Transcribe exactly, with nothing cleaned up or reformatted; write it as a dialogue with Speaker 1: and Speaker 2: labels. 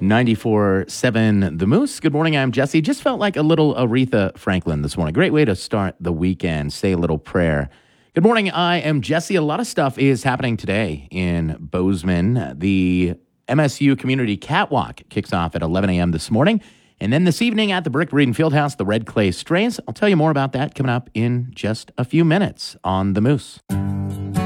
Speaker 1: ninety-four seven The Moose. Good morning, I'm Jesse. Just felt like a little Aretha Franklin this morning. Great way to start the weekend. Say a little prayer. Good morning, I am Jesse. A lot of stuff is happening today in Bozeman. The M S U Community Catwalk kicks off at eleven a.m. this morning. And then this evening at the Brick Breeden Fieldhouse, the Red Clay Strays. I'll tell you more about that coming up in just a few minutes on The Moose.